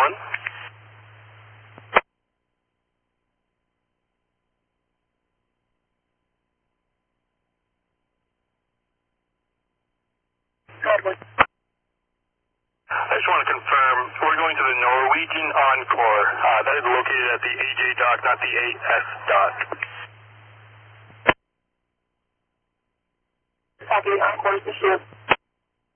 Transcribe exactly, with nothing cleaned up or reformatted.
one. Edward. I just want to confirm, we're going to the Norwegian Encore. Uh, that is located at the A J dock, not the A S dock. Copy, Encore, issue.